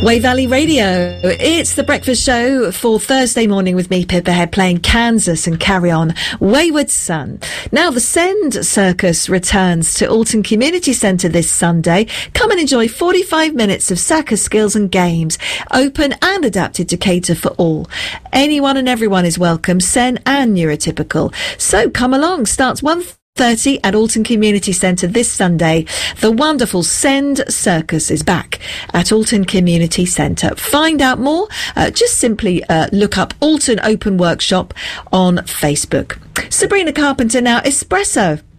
Wey Valley Radio. It's the breakfast show for Thursday morning with me, Pippa Head, playing Kansas and Carry On, Wayward Son. Now, the Send Circus returns to Alton Community Centre this Sunday. Come and enjoy 45 minutes of circus skills and games, open and adapted to cater for all. Anyone and everyone is welcome, Sen and neurotypical. So come along. Starts 1:30 at Alton Community Centre this Sunday. The wonderful Send Circus is back at Alton Community Centre. Find out more, just simply look up Alton Open Workshop on Facebook. Sabrina Carpenter now, Espresso.